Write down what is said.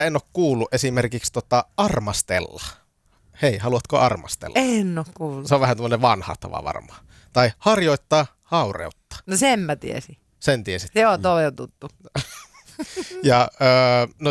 en ole kuullut esimerkiksi armastella. Hei, haluatko armastella? En ole kuullut. Se on vähän tämmöinen vanha tava varmaan. Tai harjoittaa haureutta. No sen mä tiesin. Sen tiesit. Joo, toi on tuttu. Ja no